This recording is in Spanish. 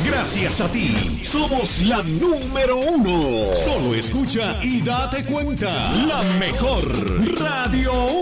Gracias a ti, somos la número 1. Solo escucha y date cuenta. La mejor Radio